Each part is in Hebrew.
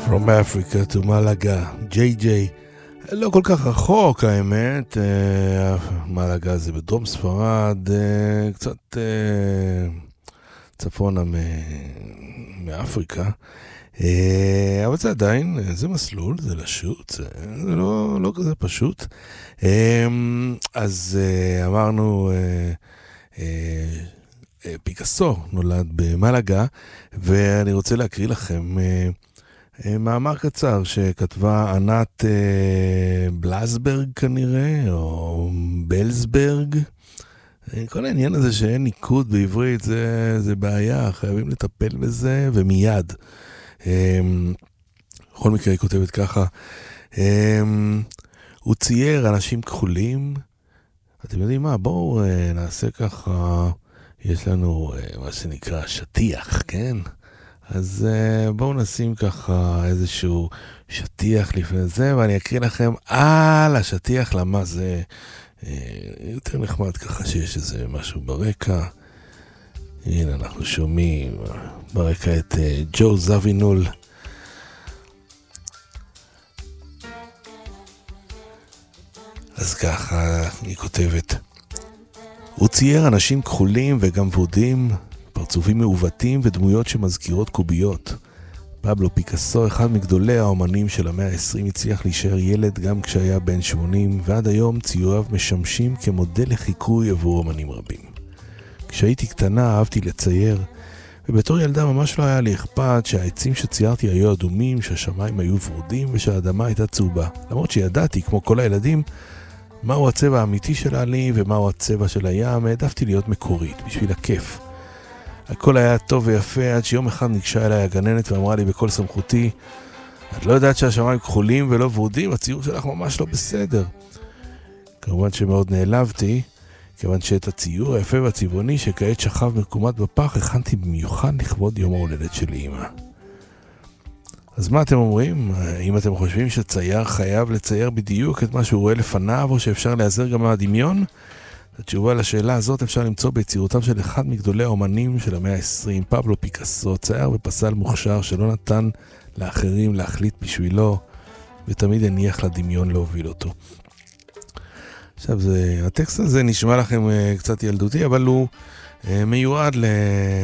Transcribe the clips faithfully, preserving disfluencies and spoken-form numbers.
From Africa to Malaga, ג'יי ג'יי. לא כל כך רחוק האמת, מלאגה זה בדרום ספרד, קצת צפונה מאפריקה, אבל זה עדיין, זה מסלול, זה לשוט, זה לא, לא כזה פשוט. אז אמרנו, פיקאסו נולד במלאגה, ואני רוצה להקריא לכם מאמר קצר שכתבה ענת בלסברג כנראה, או בלסברג. כל העניין הזה שאין ניקוד בעברית זה, זה בעיה, חייבים לטפל בזה ומיד. בכל מקרה היא כותבת ככה, הוא צייר אנשים כחולים, אתם יודעים מה, בואו נעשה ככה, יש לנו מה שנקרא שטיח, כן? אז uh, בואו נשים ככה איזשהו שטיח לפני זה, ואני אקריא לכם על השטיח למה זה uh, יותר נחמד ככה שיש איזה משהו ברקע. הנה אנחנו שומעים ברקע את uh, ג'ו זווינול. אז ככה היא כותבת, הוא צייר אנשים כחולים וגם וודים, פרצופים מעוותים ודמויות שמזכירות קוביות. פבלו פיקאסו, אחד מגדולי האומנים של המאה ה-עשרים, הצליח להישאר ילד גם כשהיה בן שמונים, ועד היום ציוריו משמשים כמודל לחיקוי עבור אומנים רבים. כשהייתי קטנה אהבתי לצייר, ובתור ילדה ממש לא היה לי אכפת שהעצים שציירתי היו אדומים, שהשמיים היו ורודים ושהאדמה הייתה צהובה. למרות שידעתי, כמו כל הילדים, מהו הצבע האמיתי שלה לי ומהו הצבע של הים, העדפתי להיות מקורית, בשביל הכיף. הכל היה טוב ויפה, עד שיום אחד ניגשה אליי הגננת ואמרה לי בכל סמכותי, את לא יודעת שהשמיים כחולים ולא ורודים, הציור שלך ממש לא בסדר. כמובן שמאוד נעלבתי, כיוון שאת הציור היפה והצבעוני שכעת שכב מקומת בפח, הכנתי במיוחד לכבוד יום ההולדת של אמא. אז מה אתם אומרים? אם אתם חושבים שצייר חייב לצייר בדיוק את מה שהוא רואה לפניו, או שאפשר להיעזר גם מהדמיון? התשובה לשאלה הזאת אפשר למצוא ביצירותיו של אחד מגדולי האומנים של המאה ה-עשרים, פבלו פיקאסו, צייר ופסל מוכשר שלא נתן לאחרים להחליט בשבילו, ותמיד הניח לדמיון להוביל אותו. עכשיו, זה, הטקסט הזה נשמע לכם uh, קצת ילדותי, אבל הוא uh, מיועד ל,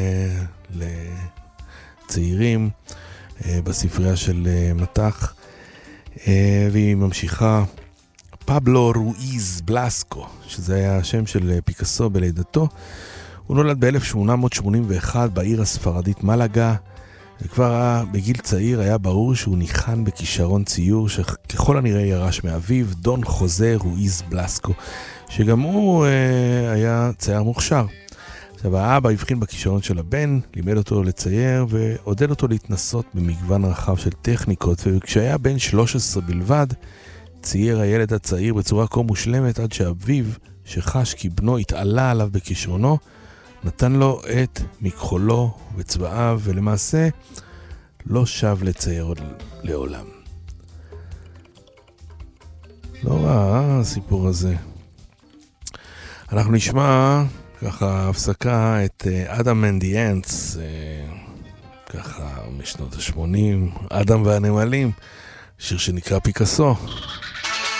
לצעירים uh, בספרייה של uh, מתח, uh, והיא ממשיכה, פבלו רואיז בלסקו, שזה היה השם של פיקאסו בלידתו. הוא נולד ב-אלף שמונה מאות שמונים ואחת בעיר הספרדית מלאגה, וכבר בגיל צעיר היה ברור שהוא ניחן בכישרון ציור שככל הנראה ירש מאביו, דון חוזה רואיז בלסקו, שגם הוא אה, היה צייר מוכשר. עכשיו, האבא הבחין בכישרון של הבן, לימד אותו לצייר ועודד אותו להתנסות במגוון רחב של טכניקות, וכשהיה בן שלוש עשרה בלבד, צייר הילד הצעיר בצורה כה מושלמת עד שאביו, שחש כי בנו התעלה עליו בכישרונו, נתן לו את מכחולו וצבעיו, ולמעשה לא שב לצייר עוד לעולם. לא רע הסיפור הזה. אנחנו נשמע ככה הפסקה את אדם and the Ants, ככה משנות ה-שמונים, אדם והנמלים, שיר שנקרא פיקאסו.